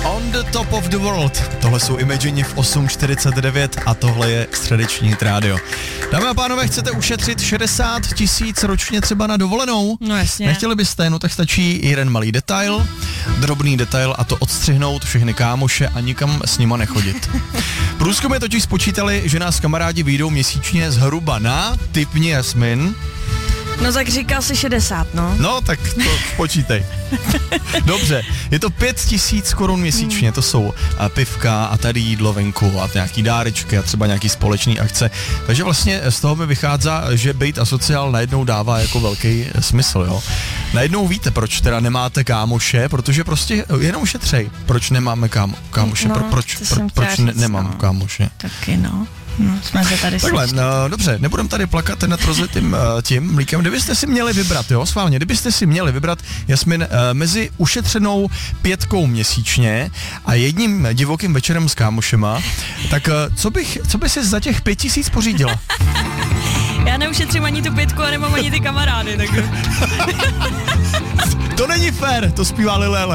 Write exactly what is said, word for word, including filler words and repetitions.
On the top of the world. Tohle jsou Imagine v osm čtyřicet devět a tohle je středeční rádio. Dámy a pánové, chcete ušetřit šedesát tisíc ročně třeba na dovolenou? No jasně. Nechtěli byste, no tak stačí jeden malý detail, drobný detail a to odstřihnout všechny kámoše a nikam s nima nechodit. Průzkumy totiž spočítali, že nás kamarádi vyjdou měsíčně zhruba na, tipni Jasmin. No tak říkal jsi šedesát, no. No, tak to počítej. Dobře, je to pět tisíc korun měsíčně, to jsou a pivka a tady jídlo venku a nějaký dárečky a třeba nějaký společný akce. Takže vlastně z toho mi vychází, že bejt asociál najednou dává jako velký smysl, jo. Najednou víte, proč teda nemáte kámoše, protože prostě jenom šetřej. Proč nemáme kámo, kámoše, no, Pro, proč, pro, proč říct, ne, nemám no. kámoše. Taky no. No, jsme se tady Takhle, no, dobře, nebudem tady plakat nad rozlitým uh, tím mlíkem. Kdybyste si měli vybrat, jo, schválně, kdybyste si měli vybrat, Jasmin, uh, mezi ušetřenou pětkou měsíčně a jedním divokým večerem s kámošema, tak uh, co bych, co by si za těch pět tisíc pořídila? Já neušetřím ani tu pětku a nemám ani ty kamarády, takže... To není fér, to zpívá Lilé.